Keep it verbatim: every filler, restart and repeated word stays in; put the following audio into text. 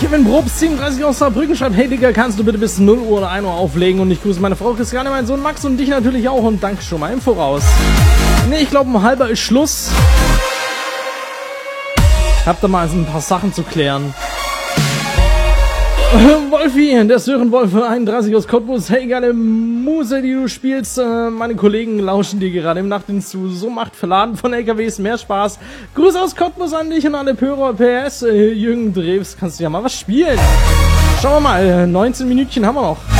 Kevin Probst, siebenunddreißig aus Saarbrücken, schreibt, hey Digga, kannst du bitte bis null Uhr oder ein Uhr auflegen? Und ich grüße meine Frau Christiane, meinen Sohn Max und dich natürlich auch und danke schon mal im Voraus. Ne, ich glaube, um halber ist Schluss. Hab da mal also ein paar Sachen zu klären. Wolfi, der Sören-Wolf einunddreißig aus Cottbus. Hey, geile Muse, die du spielst. Äh, meine Kollegen lauschen dir gerade im Nachtdienst zu. So macht Verladen von L K Ws mehr Spaß. Grüße aus Cottbus an dich und alle Pörer P S. Äh, Jürgen Drews, kannst du ja mal was spielen. Schauen wir mal, neunzehn Minütchen haben wir noch.